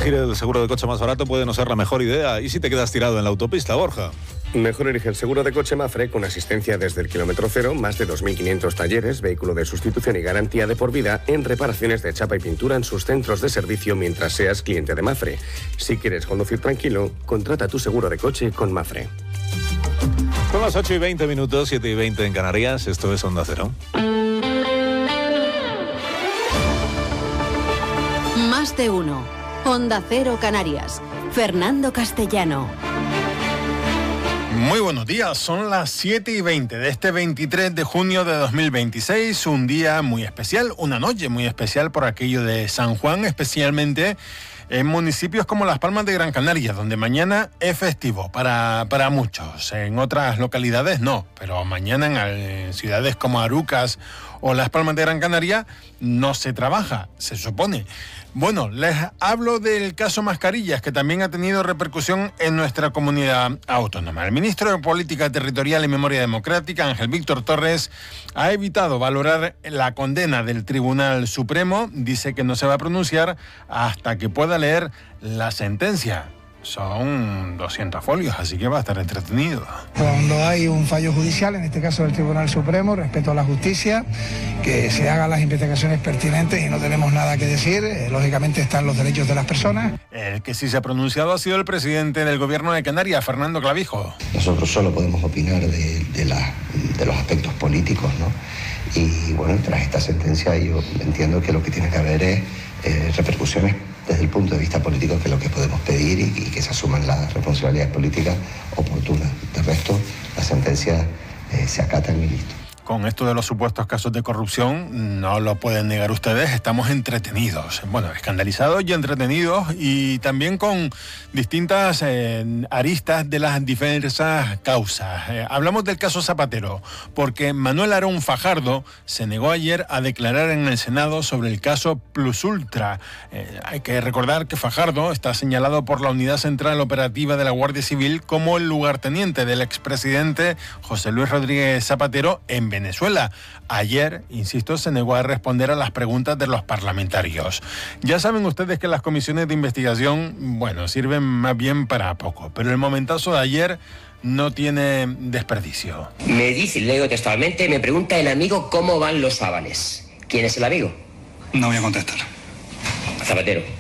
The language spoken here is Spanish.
elegir el seguro de coche más barato puede no ser la mejor idea. ¿Y si te quedas tirado en la autopista, Borja? Mejor elige el seguro de coche Mapfre con asistencia desde el kilómetro cero, más de 2.500 talleres, vehículo de sustitución y garantía de por vida en reparaciones de chapa y pintura en sus centros de servicio mientras seas cliente de Mapfre. Si quieres conducir tranquilo, contrata tu seguro de coche con Mapfre. Son las 8:20, 7:20 en Canarias. Esto es Onda Cero. Más de uno. Onda Cero Canarias. Fernando Castellano. Muy buenos días, son las 7:20 de este 23 de junio de 2026, un día muy especial, una noche muy especial por aquello de San Juan, especialmente en municipios como Las Palmas de Gran Canaria, donde mañana es festivo para muchos. En otras localidades no, pero mañana en ciudades como Arucas o Las Palmas de Gran Canaria no se trabaja, se supone. Bueno, les hablo del caso Mascarillas, que también ha tenido repercusión en nuestra comunidad autónoma. El ministro de Política Territorial y Memoria Democrática, Ángel Víctor Torres, ha evitado valorar la condena del Tribunal Supremo. Dice que no se va a pronunciar hasta que pueda leer la sentencia. Son 200 folios, así que va a estar entretenido. Cuando hay un fallo judicial, en este caso del Tribunal Supremo, respecto a la justicia, que se hagan las investigaciones pertinentes y no tenemos nada que decir. Lógicamente están los derechos de las personas. El que sí se ha pronunciado ha sido el presidente del Gobierno de Canarias, Fernando Clavijo. Nosotros solo podemos opinar de los aspectos políticos, ¿no? Y bueno, tras esta sentencia yo entiendo que lo que tiene que haber es repercusiones desde el punto de vista político, que es lo que podemos pedir y que se asuman las responsabilidades políticas oportunas. De resto, las sentencias se acatan y listo. Con esto de los supuestos casos de corrupción, no lo pueden negar ustedes, estamos entretenidos. Bueno, escandalizados y entretenidos, y también con distintas aristas de las diversas causas. Hablamos del caso Zapatero, porque Manuel Aarón Fajardo se negó ayer a declarar en el Senado sobre el caso Plus Ultra. Hay que recordar que Fajardo está señalado por la Unidad Central Operativa de la Guardia Civil como el lugarteniente del expresidente José Luis Rodríguez Zapatero en Venezuela. Ayer, insisto, se negó a responder a las preguntas de los parlamentarios. Ya saben ustedes que las comisiones de investigación, bueno, sirven más bien para poco, pero el momentazo de ayer no tiene desperdicio. Me dice, leo textualmente, me pregunta el amigo cómo van los Ábanes. ¿Quién es el amigo? No voy a contestar. Zapatero.